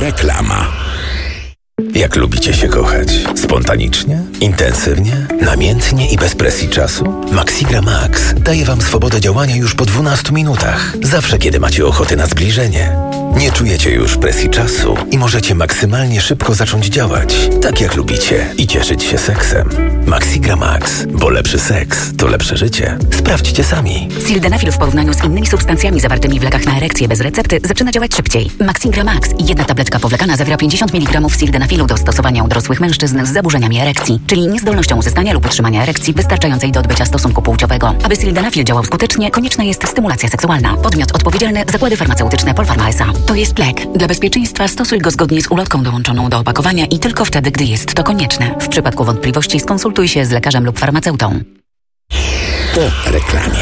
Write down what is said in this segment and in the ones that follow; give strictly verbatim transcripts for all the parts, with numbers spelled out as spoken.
Reklama. Jak lubicie się kochać? Spontanicznie? Intensywnie? Namiętnie i bez presji czasu? Maxigra Max daje Wam swobodę działania już po dwunastu minutach. Zawsze, kiedy macie ochotę na zbliżenie. Nie czujecie już presji czasu i możecie maksymalnie szybko zacząć działać, tak jak lubicie, i cieszyć się seksem. Maxigra Max, bo lepszy seks to lepsze życie. Sprawdźcie sami. Sildenafil w porównaniu z innymi substancjami zawartymi w lekach na erekcję bez recepty zaczyna działać szybciej. Maxigra Max i jedna tabletka powlekana zawiera pięćdziesiąt miligramów sildenafilu do stosowania u dorosłych mężczyzn z zaburzeniami erekcji, czyli niezdolnością uzyskania lub utrzymania erekcji wystarczającej do odbycia stosunku płciowego. Aby sildenafil działał skutecznie, konieczna jest stymulacja seksualna. Podmiot odpowiedzialny: Zakłady Farmaceutyczne Polpharma S A. To jest lek. Dla bezpieczeństwa stosuj go zgodnie z ulotką dołączoną do opakowania i tylko wtedy, gdy jest to konieczne. W przypadku wątpliwości skonsultuj się z lekarzem lub farmaceutą. Po reklamie.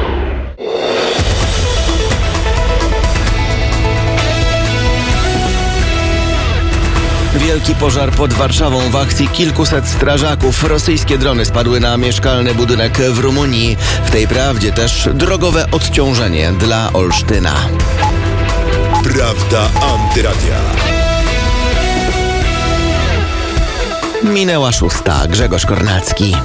Wielki pożar pod Warszawą w akcji kilkuset strażaków. Rosyjskie drony spadły na mieszkalny budynek w Rumunii. W tej prawdzie też drogowe odciążenie dla Olsztyna. Prawda Antyradia. Minęła szósta. Grzegorz Kornacki.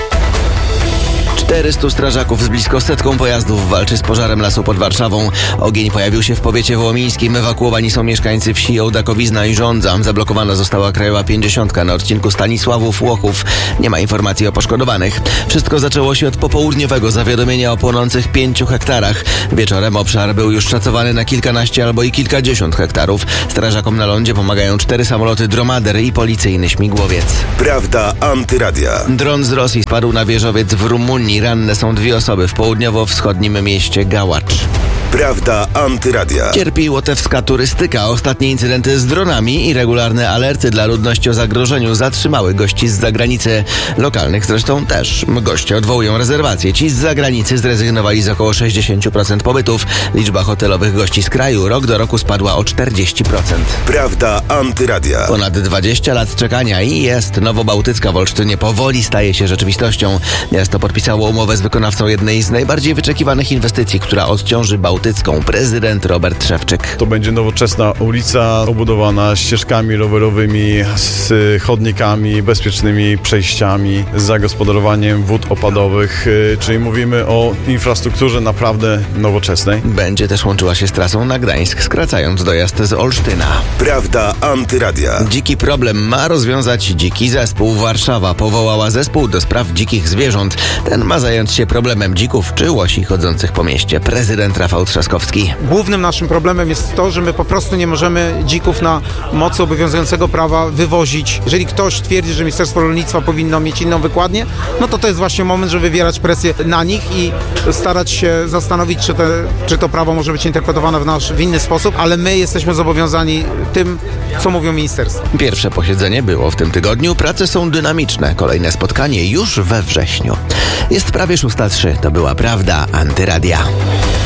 czterystu strażaków z blisko setką pojazdów walczy z pożarem lasu pod Warszawą. Ogień pojawił się w powiecie wołomińskim. Ewakuowani są mieszkańcy wsi Ołdakowizna i Żądza. Zablokowana została krajowa pięćdziesiątka na odcinku Stanisławów-Łochów. Nie ma informacji o poszkodowanych. Wszystko zaczęło się od popołudniowego zawiadomienia o płonących pięciu hektarach. Wieczorem obszar był już szacowany na kilkanaście albo i kilkadziesiąt hektarów. Strażakom na lądzie pomagają cztery samoloty Dromader i policyjny śmigłowiec. Prawda Antyradia. Dron z Rosji spadł na wieżowiec w Rumunii. Ranne są dwie osoby w południowo-wschodnim mieście Gałacz. Prawda Antyradia. Cierpi łotewska turystyka. Ostatnie incydenty z dronami i regularne alerty dla ludności o zagrożeniu zatrzymały gości z zagranicy. Lokalnych zresztą też. Goście odwołują rezerwacje. Ci z zagranicy zrezygnowali z około sześćdziesiąt procent pobytów. Liczba hotelowych gości z kraju rok do roku spadła o czterdzieści procent. Prawda Antyradia. Ponad dwadzieścia lat czekania i jest. Nowobałtycka w Olsztynie powoli staje się rzeczywistością. Miasto podpisało umowę z wykonawcą jednej z najbardziej wyczekiwanych inwestycji, która odciąży Bałtycką. Prezydent Robert Szewczyk. To będzie nowoczesna ulica obudowana ścieżkami rowerowymi, z chodnikami, bezpiecznymi przejściami, z zagospodarowaniem wód opadowych, czyli mówimy o infrastrukturze naprawdę nowoczesnej. Będzie też łączyła się z trasą na Gdańsk, skracając dojazd z Olsztyna. Prawda Antyradia. Dziki problem ma rozwiązać dziki zespół. Warszawa powołała zespół do spraw dzikich zwierząt. Ten ma zająć się problemem dzików czy łosi chodzących po mieście. Prezydent Rafał Trzaskowski. Głównym naszym problemem jest to, że my po prostu nie możemy dzików na mocy obowiązującego prawa wywozić. Jeżeli ktoś twierdzi, że Ministerstwo Rolnictwa powinno mieć inną wykładnię, no to to jest właśnie moment, żeby wywierać presję na nich i starać się zastanowić, czy, te, czy to prawo może być interpretowane w, nasz, w inny sposób, ale my jesteśmy zobowiązani tym, co mówią ministerstwa. Pierwsze posiedzenie było w tym tygodniu. Prace są dynamiczne. Kolejne spotkanie już we wrześniu. Jest prawie szósta trzy. To była Prawda Antyradia.